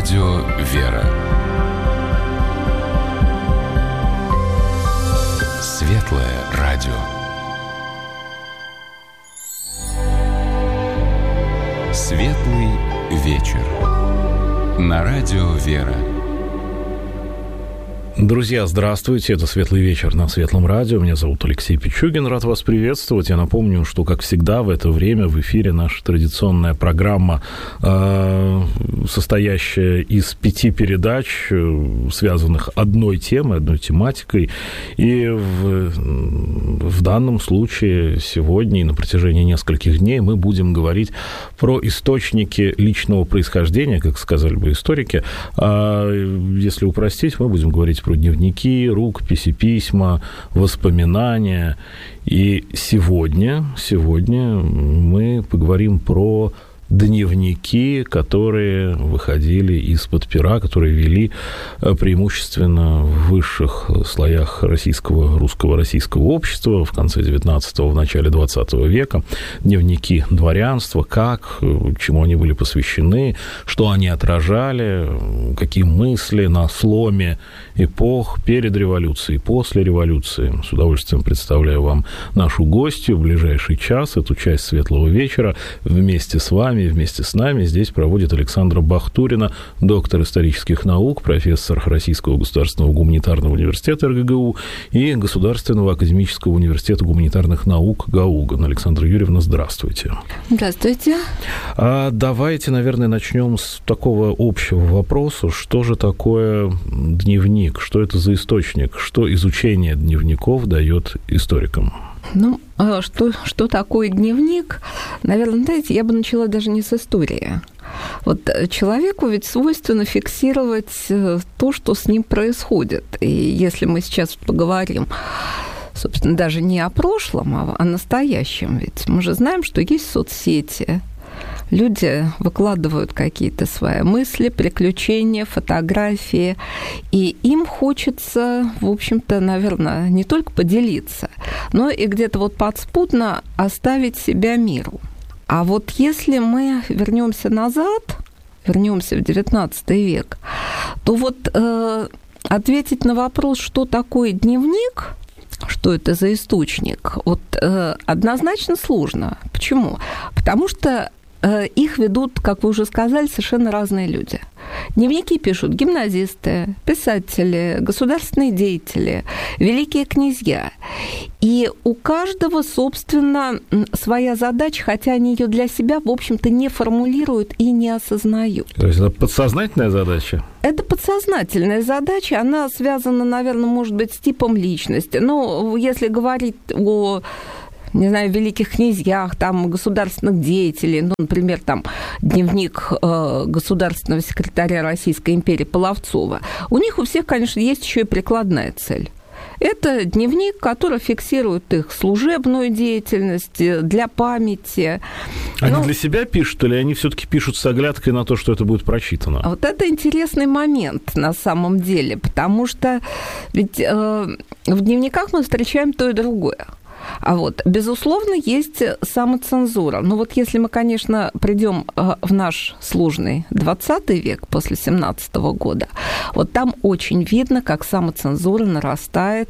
Радио «Вера». Светлое радио. Светлый вечер. На радио «Вера». Друзья, здравствуйте, это «Светлый вечер» на Светлом радио. Меня зовут Алексей Пичугин, рад вас приветствовать. Я напомню, что, как всегда, в это время в эфире наша традиционная программа, состоящая из 5 передач, связанных одной темой, одной тематикой. И в данном случае сегодня и на протяжении нескольких дней мы будем говорить про источники личного происхождения, как сказали бы историки. Если упростить, мы будем говорить про дневники, рукописи, письма, воспоминания. И сегодня мы поговорим про дневники, которые выходили из-под пера, которые вели преимущественно в высших слоях русско-российского общества в конце XIX, в начале XX века. Дневники дворянства, чему они были посвящены, что они отражали, какие мысли на сломе эпох перед революцией, после революции. С удовольствием представляю вам нашу гостью в ближайший час, эту часть «Светлого вечера». Вместе с вами, вместе с нами здесь проводит Александра Бахтурина, доктор исторических наук, профессор Российского государственного гуманитарного университета РГГУ и Государственного академического университета гуманитарных наук ГАУГН. Александра Юрьевна, здравствуйте. Здравствуйте. Давайте, наверное, начнем с такого общего вопроса. Что же такое дневник? Что это за источник? Что изучение дневников дает историкам? Что такое дневник? Наверное, знаете, я бы начала даже не с истории. Вот человеку ведь свойственно фиксировать то, что с ним происходит. И если мы сейчас поговорим, собственно, даже не о прошлом, а о настоящем, ведь мы же знаем, что есть соцсети. Люди выкладывают какие-то свои мысли, приключения, фотографии, и им хочется, в общем-то, наверное, не только поделиться, но и где-то вот подспудно оставить себя миру. А вот если мы вернемся назад, вернемся в XIX век, то вот ответить на вопрос, что такое дневник, что это за источник, вот однозначно сложно. Почему? Потому что их ведут, как вы уже сказали, совершенно разные люди. Дневники пишут гимназисты, писатели, государственные деятели, великие князья. И у каждого, собственно, своя задача, хотя они ее для себя, в общем-то, не формулируют и не осознают. То есть это подсознательная задача? Это подсознательная задача, она связана, наверное, может быть, с типом личности. Но если говорить о великих князьях, там, государственных деятелей, например, там, дневник государственного секретаря Российской империи Половцова, у них у всех, конечно, есть еще и прикладная цель. Это дневник, который фиксирует их служебную деятельность для памяти. Они для себя пишут, или они все-таки пишут с оглядкой на то, что это будет прочитано? Вот это интересный момент на самом деле, потому что ведь в дневниках мы встречаем то и другое. А вот, безусловно, есть самоцензура. Но вот если мы, конечно, придем в наш сложный 20 век, после 17 года, вот там очень видно, как самоцензура нарастает.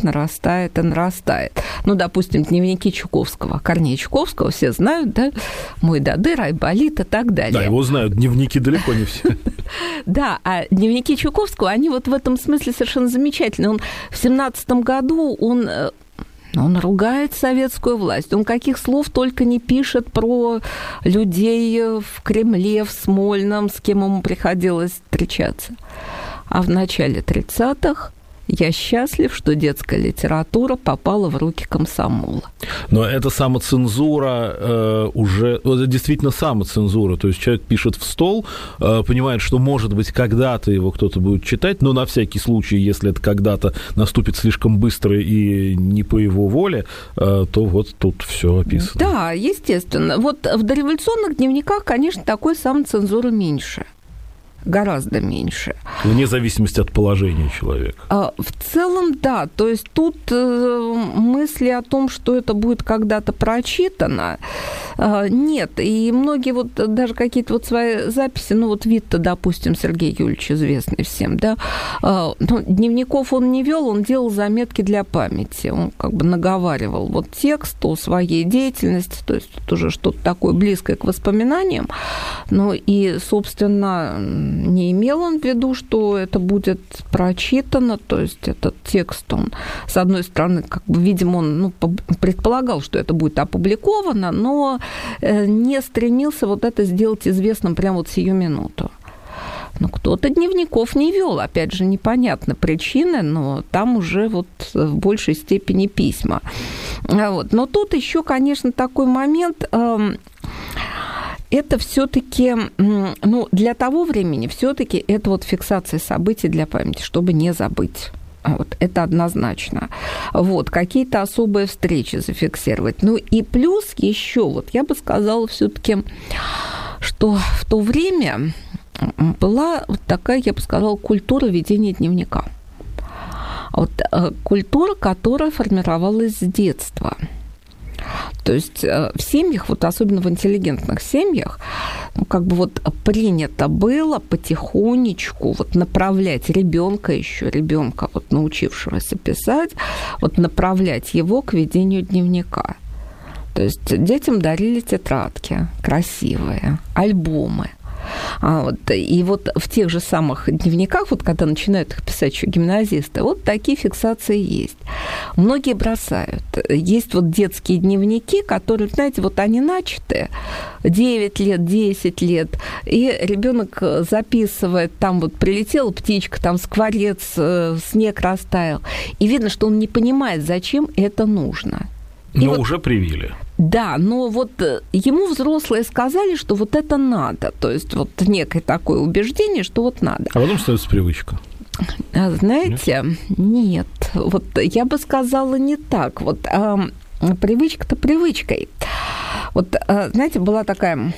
Допустим, дневники Чуковского, Корнея Чуковского все знают, да? Мой Дадыр, Айболит и так далее. Да, его знают, дневники далеко не все. Да, а дневники Чуковского, они вот в этом смысле совершенно замечательные. Он в 17 году, он ругает советскую власть. Он каких слов только не пишет про людей в Кремле, в Смольном, с кем ему приходилось встречаться. А в начале 30-х я счастлив, что детская литература попала в руки комсомола. Но это самоцензура это действительно самоцензура. То есть человек пишет в стол, понимает, что, может быть, когда-то его кто-то будет читать, но на всякий случай, если это когда-то наступит слишком быстро и не по его воле, то вот тут все описано. Да, естественно. Вот в дореволюционных дневниках, конечно, такой самоцензуры меньше. Гораздо меньше. Вне зависимости от положения человека. В целом, да. То есть тут мысли о том, что это будет когда-то прочитано, Нет, и многие вот даже какие-то вот свои записи, ну вот Витте, допустим, Сергей Юрьевич, известный всем, да, ну, дневников он не вел, он делал заметки для памяти, он как бы наговаривал вот текст о своей деятельности, то есть это уже что-то такое близкое к воспоминаниям, ну и, собственно, не имел он в виду, что это будет прочитано, то есть этот текст, он, с одной стороны, как бы, видимо, он предполагал, что это будет опубликовано, но не стремился вот это сделать известным прямо вот сию минуту. Но кто-то дневников не вел, опять же, непонятны причины, но там уже вот в большей степени письма. Вот. Но тут еще, конечно, такой момент, это все-таки, ну, для того времени все-таки это вот фиксация событий для памяти, чтобы не забыть. Вот, это однозначно. Вот, какие-то особые встречи зафиксировать. Ну и плюс еще, вот я бы сказала все-таки, что в то время была вот такая, я бы сказала, культура ведения дневника. Вот, культура, которая формировалась с детства. То есть в семьях, вот особенно в интеллигентных семьях, ну, как бы вот принято было потихонечку вот направлять ребенка вот научившегося писать, вот направлять его к ведению дневника. То есть детям дарили тетрадки красивые, альбомы. Вот, и вот в тех же самых дневниках, вот когда начинают их писать еще гимназисты, вот такие фиксации есть. Многие бросают. Есть вот детские дневники, которые, знаете, вот они начаты 9 лет, 10 лет, и ребенок записывает, там вот прилетела птичка, там скворец, снег растаял. И видно, что он не понимает, зачем это нужно. Но вот, уже привили. Да, но вот ему взрослые сказали, что вот это надо. То есть вот некое такое убеждение, что вот надо. А потом становится привычка. Знаете, нет. Вот я бы сказала не так. Вот привычка-то привычкой. Вот, знаете, была такая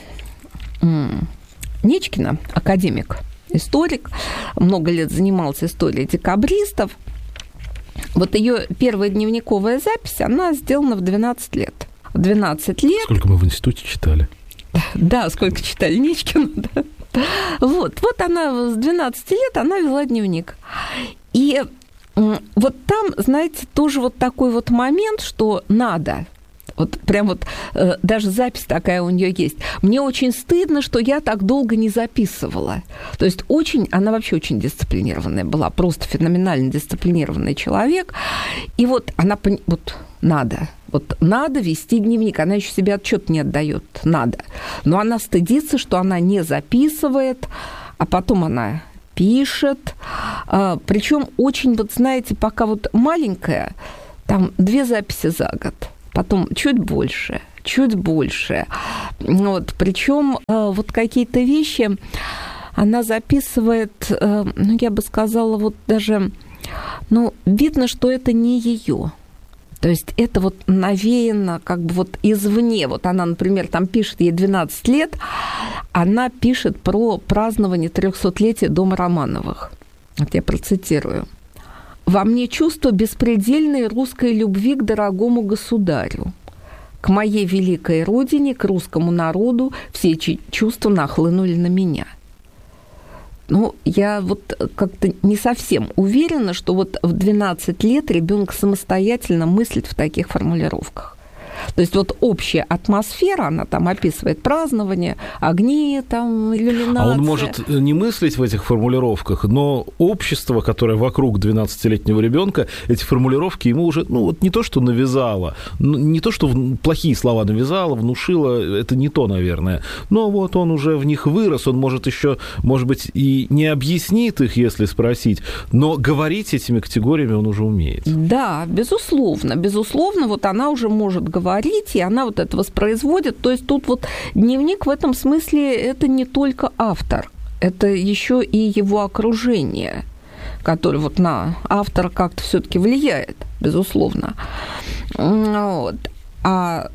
Нечкина, академик, историк, много лет занимался историей декабристов. Вот ее первая дневниковая запись, она сделана в 12 лет. В 12 лет... Сколько мы в институте читали. Да, сколько читали Нечкину, да. Вот она с 12 лет, она вела дневник. И вот там, знаете, тоже вот такой вот момент, что надо... Вот прям вот даже запись такая у нее есть. Мне очень стыдно, что я так долго не записывала. То есть она вообще очень дисциплинированная была, просто феноменально дисциплинированный человек. И вот она, надо вести дневник. Она еще себе отчет не отдает, надо. Но она стыдится, что она не записывает, а потом она пишет. Причем очень, вот знаете, пока вот маленькая, там 2 записи за год. Потом чуть больше. Вот, причем вот какие-то вещи она записывает, ну, я бы сказала, вот даже, ну, видно, что это не ее. То есть это вот навеяно как бы вот извне. Вот она, например, там пишет, ей 12 лет, она пишет про празднование 300-летия дома Романовых. Вот я процитирую. «Во мне чувство беспредельной русской любви к дорогому государю, к моей великой родине, к русскому народу. Все эти чувства нахлынули на меня». Ну, я вот как-то не совсем уверена, что вот в 12 лет ребенок самостоятельно мыслит в таких формулировках. То есть вот общая атмосфера, она там описывает празднование, огни, там, иллюминация. А он может не мыслить в этих формулировках, но общество, которое вокруг 12-летнего ребенка, эти формулировки ему уже, ну, вот не то, что навязало, не то, что плохие слова навязало, внушило, это не то, наверное. Но вот он уже в них вырос, он может еще, может быть, и не объяснит их, если спросить, но говорить этими категориями он уже умеет. Да, безусловно, вот она уже может говорить, и она вот это воспроизводит. То есть тут вот дневник в этом смысле это не только автор, это еще и его окружение, которое вот на автора как-то все-таки влияет, безусловно. Вот. А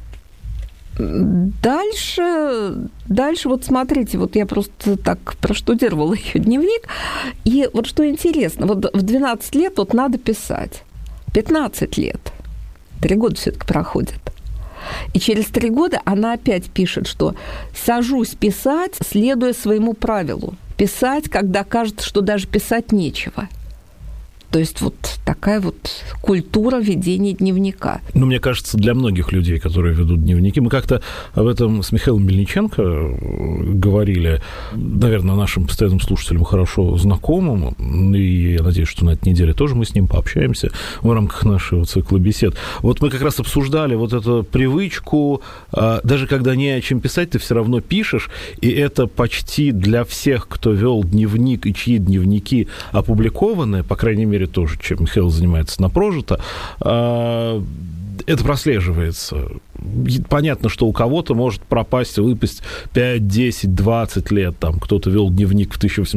дальше вот смотрите, вот я просто так проштудировала ее дневник, и вот что интересно, вот в 12 лет вот надо писать, 15 лет, 3 года все-таки проходит. И через 3 года она опять пишет, что «сажусь писать, следуя своему правилу. Писать, когда кажется, что даже писать нечего». То есть вот такая вот культура ведения дневника. Ну, мне кажется, для многих людей, которые ведут дневники, мы как-то об этом с Михаилом Мельниченко говорили, наверное, нашим постоянным слушателям хорошо знакомым, и я надеюсь, что на этой неделе тоже мы с ним пообщаемся в рамках нашего цикла бесед. Вот мы как раз обсуждали вот эту привычку, даже когда не о чем писать, ты все равно пишешь, и это почти для всех, кто вел дневник и чьи дневники опубликованы, по крайней мере, тоже, чем Михаил занимается на прожито, это прослеживается. Понятно, что у кого-то может пропасть, выпасть 5, 10, 20 лет. Там кто-то вел дневник в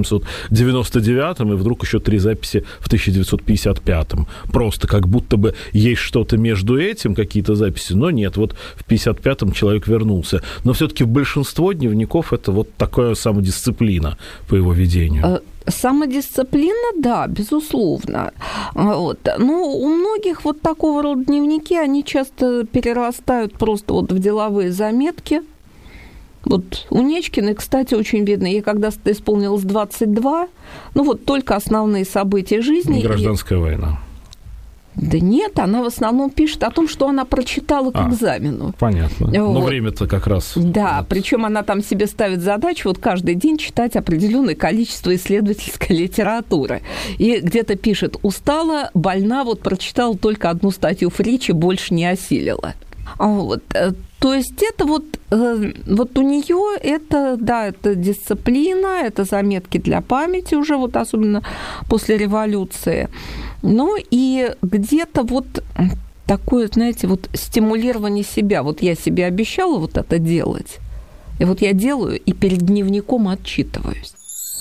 1899 и вдруг еще 3 записи в 1955. Просто как будто бы есть что-то между этим, какие-то записи, но нет. Вот в 55-м человек вернулся. Но все-таки большинство дневников это вот такая самодисциплина по его ведению. Самодисциплина, да, безусловно. Вот. Но у многих вот такого рода дневники, они часто перерастают просто вот в деловые заметки. Вот у Нечкиной, кстати, очень видно, ей когда-то исполнилось 22, ну вот только основные события жизни. Гражданская война. Да нет, она в основном пишет о том, что она прочитала к экзамену. Понятно. Вот. Но время-то как раз... Да, вот. Причем она там себе ставит задачу вот каждый день читать определенное количество исследовательской литературы. И где-то пишет: устала, больна, вот прочитала только одну статью Фричи, больше не осилила. Вот. То есть это вот у нее это, да, это дисциплина, это заметки для памяти уже, вот особенно после революции. Ну и где-то вот такое, знаете, вот стимулирование себя. Вот я себе обещала вот это делать, и вот я делаю, и перед дневником отчитываюсь.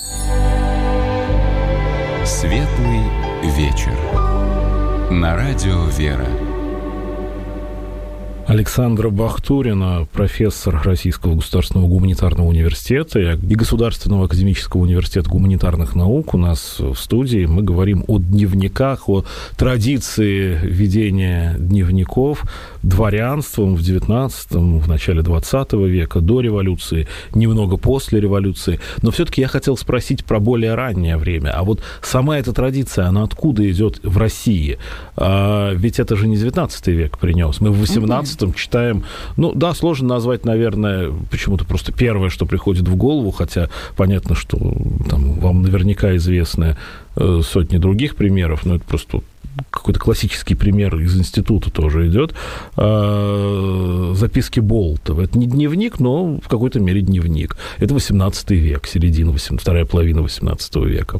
Светлый вечер. На радио «Вера». Александра Бахтурина, профессор Российского государственного гуманитарного университета и Государственного академического университета гуманитарных наук у нас в студии. Мы говорим о дневниках, о традиции ведения дневников дворянством в XIX, в начале XX века, до революции, немного после революции. Но все-таки я хотел спросить про более раннее время. А вот сама эта традиция, она откуда идет в России? Ведь это же не XIX век принес. Мы в XVIII читаем, ну да, сложно назвать, наверное, почему-то просто первое, что приходит в голову, хотя понятно, что там, вам наверняка известны сотни других примеров, но это просто какой-то классический пример из института тоже идет. Записки Болтова. Это не дневник, но в какой-то мере дневник. Это 18 век, середина, вторая половина 18 века.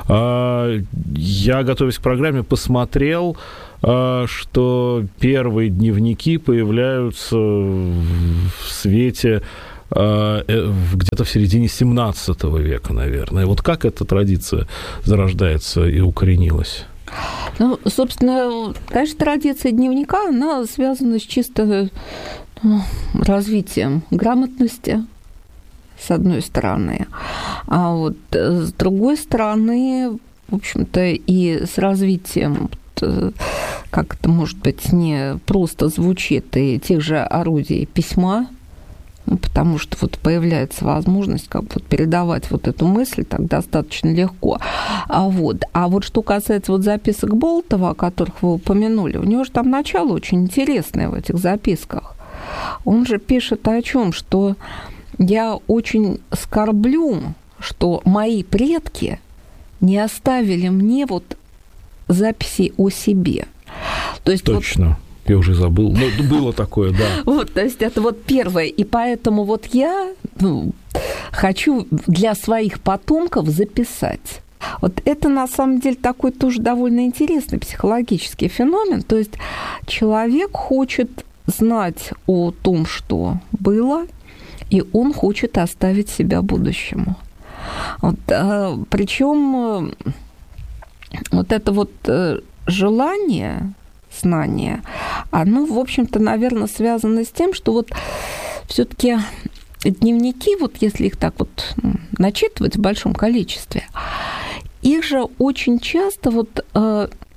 Я, готовясь к программе, посмотрел, что первые дневники появляются в свете где-то в середине 17 века, наверное. Вот как эта традиция зарождается и укоренилась? Ну, собственно, конечно, традиция дневника, она связана с чисто развитием грамотности, с одной стороны. А вот с другой стороны, в общем-то, и с развитием, как это, может быть, не просто звучит, и тех же орудий письма, потому что вот появляется возможность как бы вот передавать вот эту мысль так достаточно легко. А вот что касается вот записок Болтова, о которых вы упомянули, у него же там начало очень интересное в этих записках. Он же пишет о чем, что я очень скорблю, что мои предки не оставили мне вот записей о себе. То есть точно. Вот, я уже забыл. Но было такое, да. Вот, то есть это вот первое. И поэтому вот я хочу для своих потомков записать. Вот это, на самом деле, такой тоже довольно интересный психологический феномен. То есть человек хочет знать о том, что было, и он хочет оставить себя будущему. Вот, причем вот это вот желание, знание, оно, в общем-то, наверное, связано с тем, что вот все-таки дневники, вот если их так вот начитывать в большом количестве, их же очень часто вот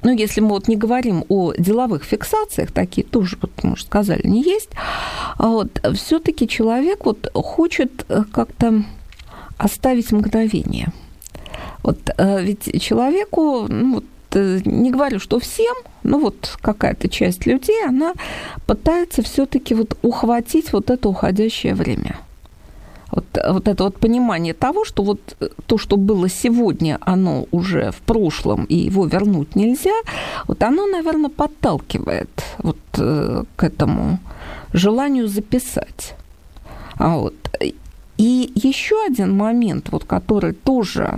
ну, если мы вот не говорим о деловых фиксациях, такие тоже, вот мы уже сказали, не есть, вот, всё-таки человек вот хочет как-то оставить мгновение. Вот ведь человеку, ну, вот, не говорю, что всем, но вот какая-то часть людей, она пытается всё-таки вот ухватить вот это уходящее время. Вот это вот понимание того, что вот то, что было сегодня, оно уже в прошлом, и его вернуть нельзя, вот оно, наверное, подталкивает вот к этому желанию записать. Вот. И еще один момент, вот, который тоже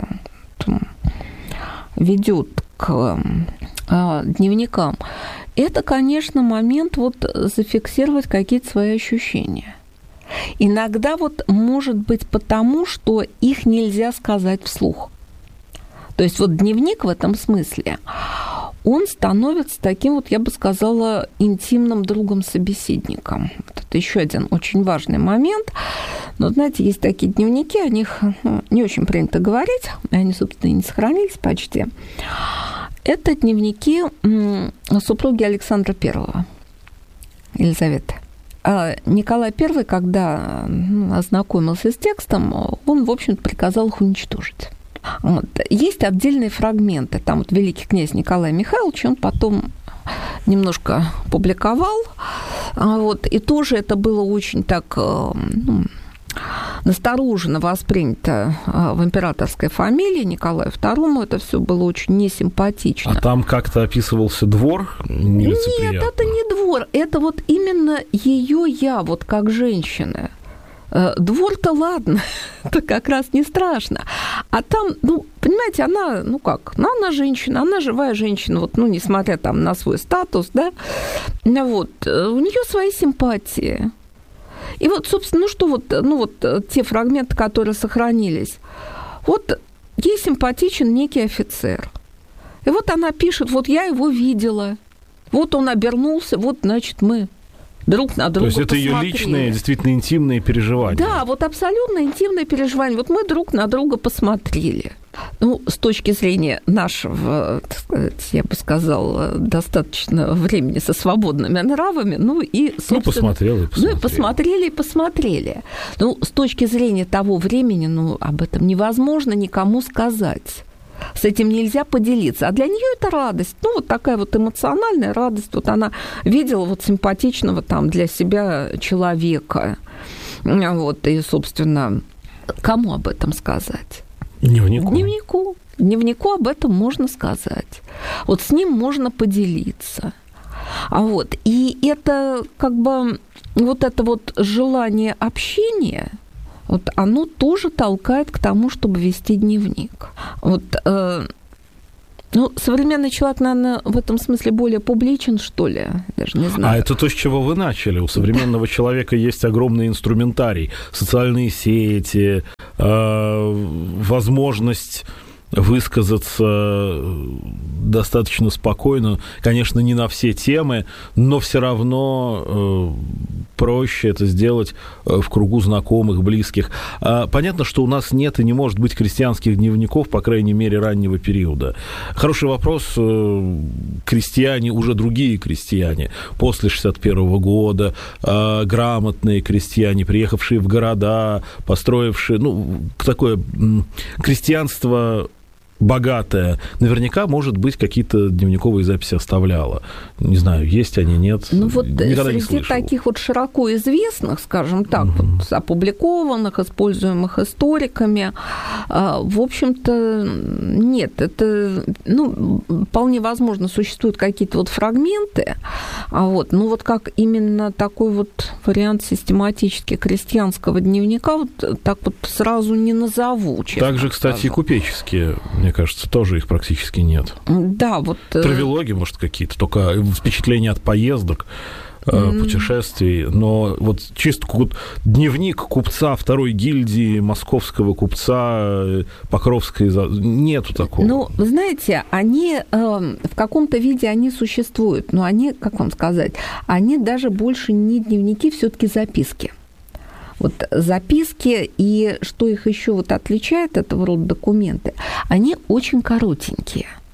ведет к дневникам, это, конечно, момент вот зафиксировать какие-то свои ощущения. Иногда вот может быть потому, что их нельзя сказать вслух. То есть вот дневник в этом смысле, он становится таким вот, я бы сказала, интимным другом-собеседником. Это еще один очень важный момент. Но, знаете, есть такие дневники, о них не очень принято говорить, они, собственно, и не сохранились почти. Это дневники супруги Александра I, Елизаветы. Николай I, когда ознакомился с текстом, он, в общем-то, приказал их уничтожить. Вот. Есть отдельные фрагменты. Там вот великий князь Николай Михайлович, он потом немножко публиковал. Вот. И тоже это было очень так настороженно воспринято в императорской фамилии Николаю II. Это все было очень несимпатично. А там как-то описывался двор нелицеприятно? Нет, это не двор. Это вот именно ее я, вот как женщина. Двор-то ладно, это как раз не страшно. А там, ну, понимаете, она, ну как, ну, она женщина, она живая женщина, вот, ну, несмотря там на свой статус, да, вот, у нее свои симпатии. И вот, собственно, ну что вот, ну вот те фрагменты, которые сохранились, вот ей симпатичен некий офицер. И вот она пишет, вот я его видела, вот он обернулся, вот, значит, мы друг на друга посмотрели. То есть это ее личные, действительно интимные переживания. Да, вот абсолютно интимные переживания. Вот мы друг на друга посмотрели. Ну, с точки зрения нашего, так сказать, я бы сказала, достаточно времени со свободными нравами, ну и, собственно... посмотрели. Посмотрели. Ну, с точки зрения того времени, ну, об этом невозможно никому сказать. С этим нельзя поделиться. А для нее это радость. Ну, вот такая вот эмоциональная радость. Вот она видела вот симпатичного там для себя человека. Вот, и, собственно, кому об этом сказать? Дневнику. Дневнику об этом можно сказать. Вот с ним можно поделиться. Вот. И это как бы вот это вот желание общения, вот оно тоже толкает к тому, чтобы вести дневник. Вот, ну, современный человек, наверное, в этом смысле более публичен, что ли? Даже не знаю. А это то, с чего вы начали. У современного человека есть огромный инструментарий. Социальные сети, возможность высказаться достаточно спокойно. Конечно, не на все темы, но все равно проще это сделать в кругу знакомых, близких. Понятно, что у нас нет и не может быть крестьянских дневников, по крайней мере, раннего периода. Хороший вопрос. Крестьяне, уже другие крестьяне, после 61 года, грамотные крестьяне, приехавшие в города, построившие, ну, такое крестьянство богатая, наверняка, может быть, какие-то дневниковые записи оставляла. Не знаю, есть они, нет. Ну вот среди таких вот широко известных, скажем так, вот, опубликованных, используемых историками, в общем-то, нет. Это, ну, вполне возможно, существуют какие-то вот фрагменты, вот, ну вот как именно такой вот вариант систематически крестьянского дневника, вот так вот сразу не назову, честно Также, кстати, и купеческие, мне кажется, тоже их практически нет. Да, вот... Травелоги, может, какие-то, только впечатления от поездок, путешествий, но вот чисто дневник купца второй гильдии, московского купца, Покровской, нету такого. Ну, вы знаете, они в каком-то виде они существуют, но они, как вам сказать, они даже больше не дневники, все-таки записки. Вот записки, и что их еще вот отличает, этого рода документы, они очень коротенькие.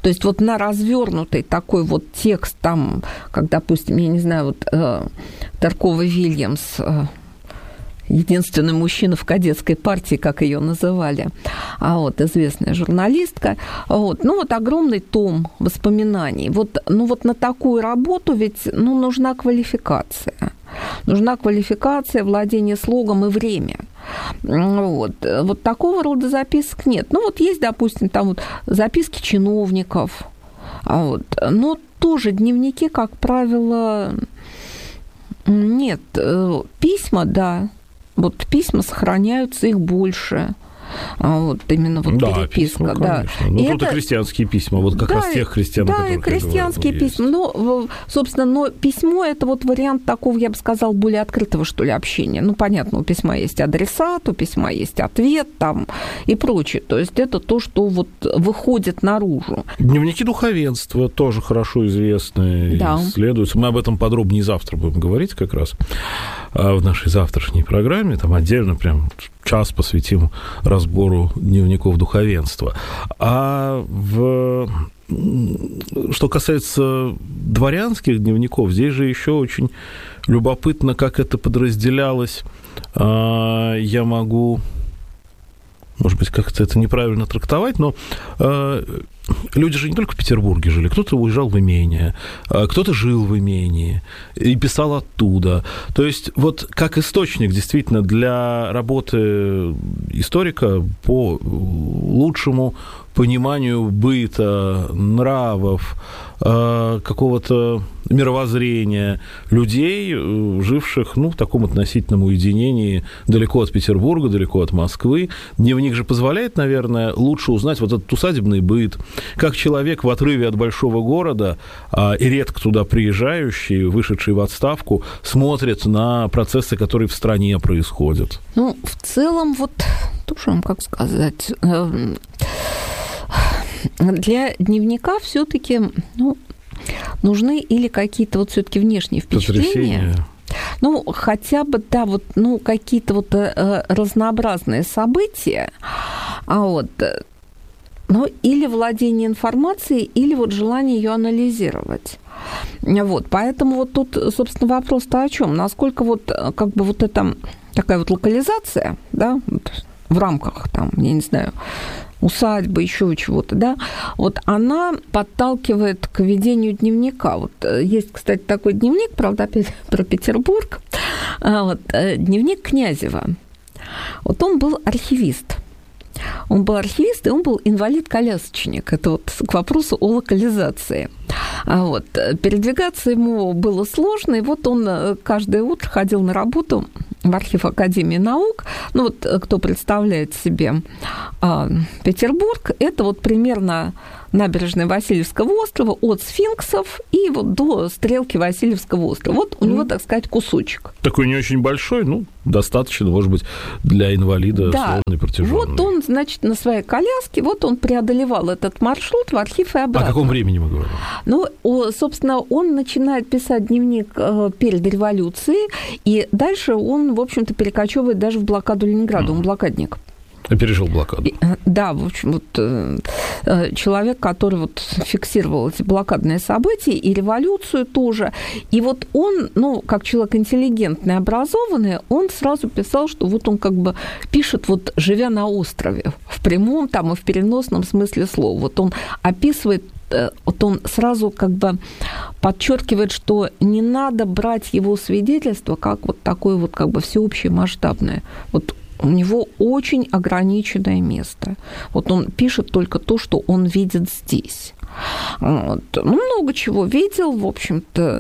То есть вот на развернутый такой вот текст, там, как, допустим, я не знаю, вот Таркова Вильямс, единственный мужчина в кадетской партии, как ее называли, известная журналистка, огромный том воспоминаний. Вот на такую работу ведь нужна квалификация. Нужна квалификация, владение слогом и время. Вот такого рода записок нет. Есть, допустим, там вот записки чиновников, но тоже дневники, как правило, нет. Письма, да. Вот письма сохраняются, их больше. Именно вот переписка. Письма, конечно. Тут и крестьянские письма, вот как раз тех христиан, о которых я говорил. Да, и крестьянские письма. Собственно, письмо – это вот вариант такого, я бы сказала, более открытого, что ли, общения. Понятно, у письма есть адресат, у письма есть ответ там и прочее. То есть это то, что вот выходит наружу. Дневники духовенства тоже хорошо известны, исследуются. Мы об этом подробнее завтра будем говорить как раз в нашей завтрашней программе. Там отдельно прям час посвятим разбору дневников духовенства. Что касается дворянских дневников, здесь же еще очень любопытно, как это подразделялось. Я могу, может быть, как-то это неправильно трактовать, но люди же не только в Петербурге жили, кто-то уезжал в имение, кто-то жил в имении и писал оттуда. То есть вот как источник действительно для работы историка по лучшему пониманию быта, нравов, какого-то мировоззрения людей, живших в таком относительном уединении далеко от Петербурга, далеко от Москвы. Дневник же позволяет, наверное, лучше узнать вот этот усадебный быт, как человек в отрыве от большого города и редко туда приезжающий, вышедший в отставку, смотрит на процессы, которые в стране происходят. В целом, вот тоже, как сказать, для дневника все-таки нужны или какие-то вот все-таки внешние впечатления. Хотя бы, да, какие-то вот разнообразные события, или владение информацией, или вот желание ее анализировать. Поэтому вот тут, собственно, вопрос-то о чем? Насколько это такая вот локализация, да, в рамках, я не знаю, усадьбы, еще чего-то, да, она подталкивает к ведению дневника. Есть, кстати, такой дневник, правда, опять про Петербург, дневник Князева. Он был архивист. Он был архивист, и он был инвалид-колясочник. Это к вопросу о локализации. Передвигаться ему было сложно, и он каждое утро ходил на работу в архив Академии наук. Кто представляет себе Петербург, это примерно набережная Васильевского острова от Сфинксов и до стрелки Васильевского острова. У него, так сказать, кусочек. Такой не очень большой, достаточно, может быть, для инвалида сложный, протяжённый. Он, значит, на своей коляске, он преодолевал этот маршрут в архив и обратно. О каком времени мы говорим? Собственно, он начинает писать дневник перед революцией, и дальше он, в общем-то, перекочевывает даже в блокаду Ленинграда. Он блокадник. Пережил блокаду. Да, в общем, человек, который фиксировал эти блокадные события и революцию тоже. И он, как человек интеллигентный, образованный, он сразу писал, что он пишет, живя на острове, в прямом и в переносном смысле слова. Он описывает, он сразу подчеркивает, что не надо брать его свидетельство как такое всеобщее масштабное. У него очень ограниченное место. Он пишет только то, что он видит здесь. Много чего видел, в общем-то.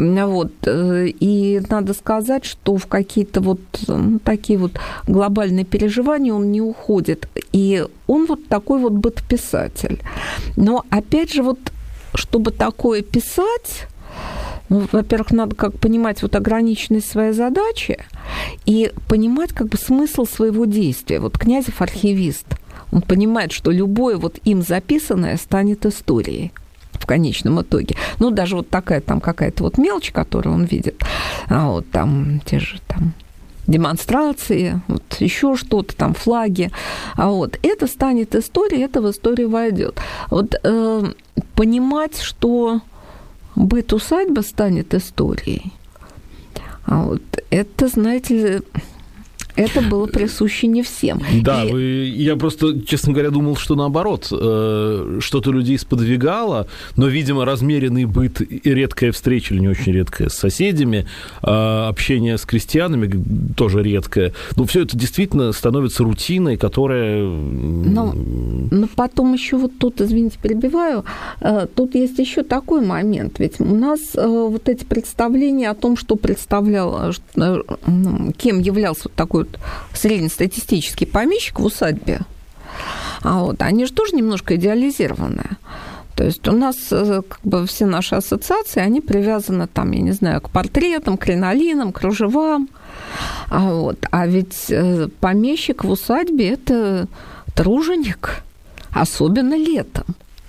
И надо сказать, что в какие-то такие глобальные переживания он не уходит. И он такой бытописатель. Но, опять же, чтобы такое писать, во-первых, надо понимать ограниченность своей задачи и понимать смысл своего действия. Князев архивист. Он понимает, что любое им записанное станет историей в конечном итоге. Даже такая какая-то мелочь, которую он видит, те же демонстрации, еще что-то, флаги. Это станет историей, это в историю войдет. понимать, что быт усадьбы станет историей. А вот это, знаете ли, это было присуще не всем. Да, я просто, честно говоря, думал, что наоборот, что-то людей сподвигало, но, видимо, размеренный быт и редкая встреча, или не очень редкая, с соседями, общение с крестьянами тоже редкое. Но все это действительно становится рутиной, которая... Но потом еще вот тут, извините, перебиваю, тут есть еще такой момент. Ведь у нас вот эти представления о том, что представлял, кем являлся вот такой вот среднестатистический помещик в усадьбе, они же тоже немножко идеализированы. То есть у нас как бы все наши ассоциации, они привязаны там, я не знаю, к портретам, к кринолинам, к кружевам. А ведь помещик в усадьбе – это труженик, особенно летом.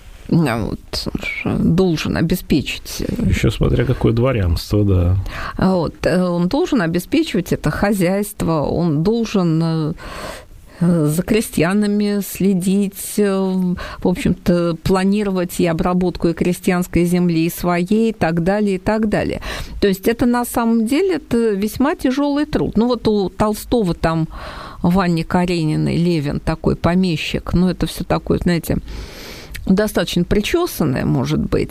Должен обеспечить... Еще смотря какое дворянство, да. Он должен обеспечивать это хозяйство, он должен за крестьянами следить, в общем-то, планировать и обработку и крестьянской земли, и своей, и так далее, и так далее. То есть это на самом деле это весьма тяжелый труд. Вот у Толстого там, Вани Карениной, Левин такой помещик, это все такое, знаете, достаточно причесанное, может быть,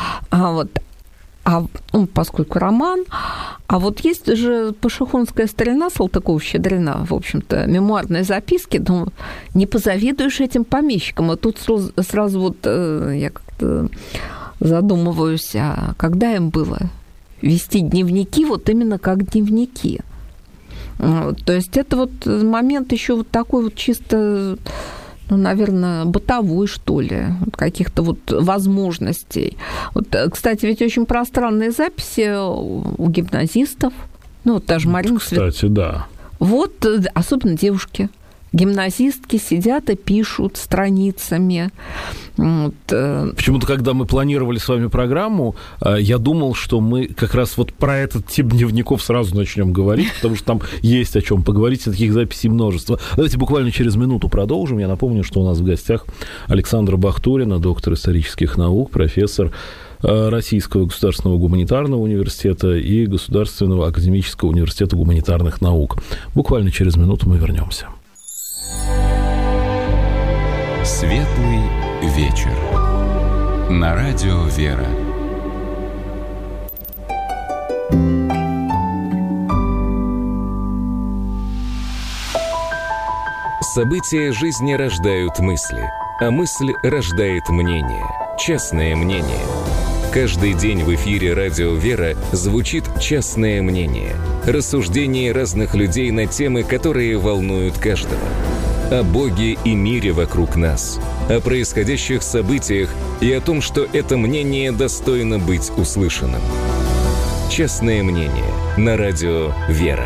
поскольку роман, есть же пашихонская старина Салтыкова-Щедрина, в общем-то, мемуарные записки, не позавидуешь этим помещикам. И тут сразу я как-то задумываюсь, а когда им было вести дневники именно как дневники? То есть это момент еще такой чисто... наверное, бытовой, что ли, каких-то возможностей. Кстати, ведь очень пространные записи у гимназистов. Даже Марина Кстати, да. Особенно девушки. Гимназистки сидят и пишут страницами. Почему-то, когда мы планировали с вами программу, я думал, что мы как раз про этот тип дневников сразу начнем говорить, потому что там есть о чем поговорить, и таких записей множество. Давайте буквально через минуту продолжим. Я напомню, что у нас в гостях Александра Бахтурина, доктор исторических наук, профессор Российского государственного гуманитарного университета и Государственного академического университета гуманитарных наук. Буквально через минуту мы вернемся. Светлый вечер. На радио «Вера». События жизни рождают мысли, а мысль рождает мнение, частное мнение. Каждый день в эфире радио «Вера» звучит частное мнение, рассуждения разных людей на темы, которые волнуют каждого. О Боге и мире вокруг нас, о происходящих событиях и о том, что это мнение достойно быть услышанным. Частное мнение на радио «Вера».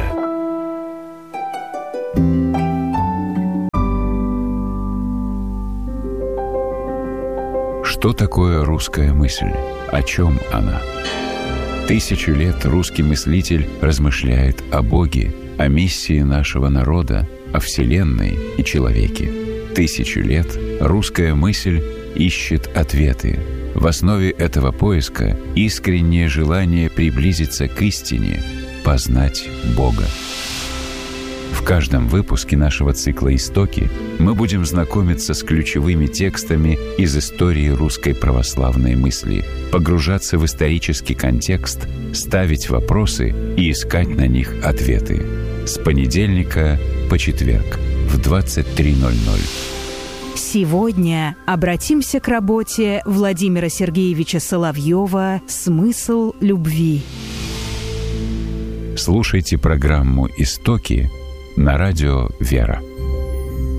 Что такое русская мысль? О чем она? 1000 лет русский мыслитель размышляет о Боге, о миссии нашего народа, о Вселенной и человеке. 1000 лет русская мысль ищет ответы. В основе этого поиска искреннее желание приблизиться к истине, познать Бога. В каждом выпуске нашего цикла «Истоки» мы будем знакомиться с ключевыми текстами из истории русской православной мысли, погружаться в исторический контекст, ставить вопросы и искать на них ответы. С понедельника по четверг в 23:00. Сегодня обратимся к работе Владимира Сергеевича Соловьева «Смысл любви». Слушайте программу «Истоки» на радио «Вера».